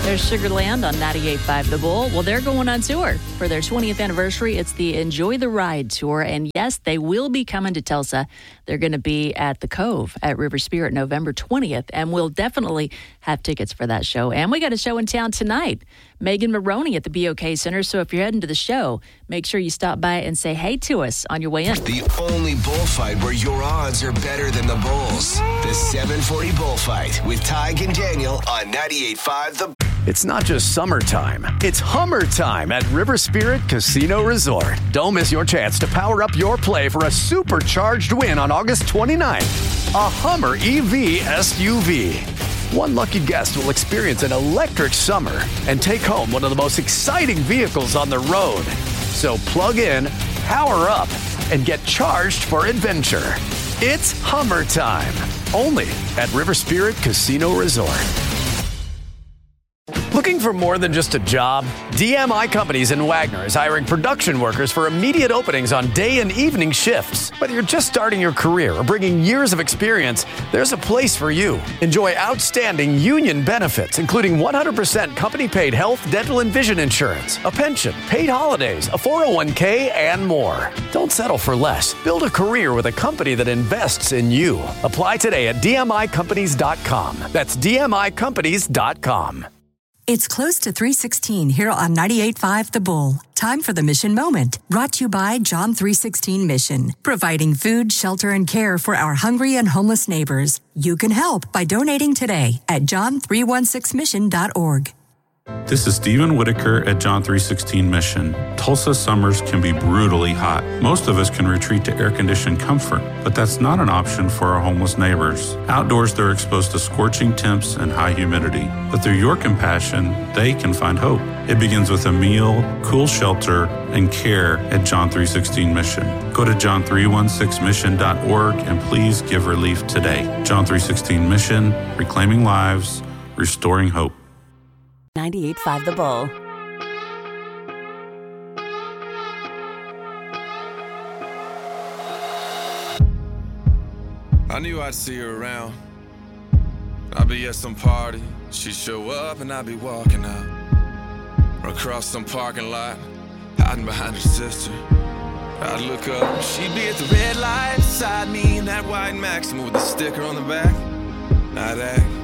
There's Sugarland on 98.5 The Bull. Well, they're going on tour for their 20th anniversary. It's the Enjoy the Ride tour. And yes, they will be coming to Tulsa. They're going to be at the Cove at River Spirit November 20th. And we'll definitely have tickets for that show. And we got a show in town tonight. Megan Maroney at the BOK Center. So if you're heading to the show, make sure you stop by and say hey to us on your way in. The only bullfight where your odds are better than the Bulls. The 740 Bullfight with Tig and Daniel on 98.5 The. It's not just summertime, it's Hummer time at River Spirit Casino Resort. Don't miss your chance to power up your play for a supercharged win on August 29th. A Hummer EV SUV. One lucky guest will experience an electric summer and take home one of the most exciting vehicles on the road. So plug in, power up, and get charged for adventure. It's Hummer time, only at River Spirit Casino Resort. Looking for more than just a job? DMI Companies in Wagner is hiring production workers for immediate openings on day and evening shifts. Whether you're just starting your career or bringing years of experience, there's a place for you. Enjoy outstanding union benefits, including 100% company-paid health, dental, and vision insurance, a pension, paid holidays, a 401k, and more. Don't settle for less. Build a career with a company that invests in you. Apply today at dmicompanies.com. That's dmicompanies.com. It's close to 3:16 here on 98.5 The Bull. Time for the Mission Moment, brought to you by John 3:16 Mission, providing food, shelter, and care for our hungry and homeless neighbors. You can help by donating today at john316mission.org. This is Stephen Whitaker at John 3:16 Mission. Tulsa summers can be brutally hot. Most of us can retreat to air-conditioned comfort, but that's not an option for our homeless neighbors. Outdoors, they're exposed to scorching temps and high humidity. But through your compassion, they can find hope. It begins with a meal, cool shelter, and care at John 3:16 Mission. Go to john316mission.org and please give relief today. John 3:16 Mission, reclaiming lives, restoring hope. 98.5 The Bull. I knew I'd see her around. I'd be at some party, she'd show up and I'd be walking out. Or across some parking lot, hiding behind her sister. I'd look up, she'd be at the red light beside me in that white Maxima with the sticker on the back. I'd act